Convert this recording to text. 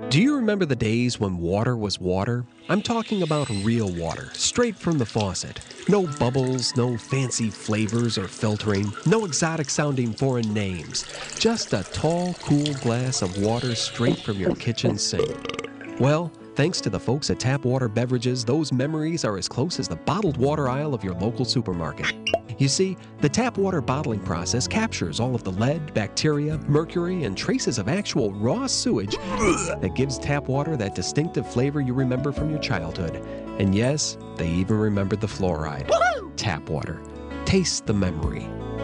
Do you remember the days when water was water? I'm talking about real water, straight from the faucet. No bubbles, no fancy flavors or filtering, no exotic sounding foreign names. Just a tall, cool glass of water straight from your kitchen sink. Well, thanks to the folks at Tap Water Beverages, those memories are as close as the bottled water aisle of your local supermarket. You see, the tap water bottling process captures all of the lead, bacteria, mercury, and traces of actual raw sewage that gives tap water that distinctive flavor you remember from your childhood. And yes, they even remembered the fluoride. Tap water. Taste the memory.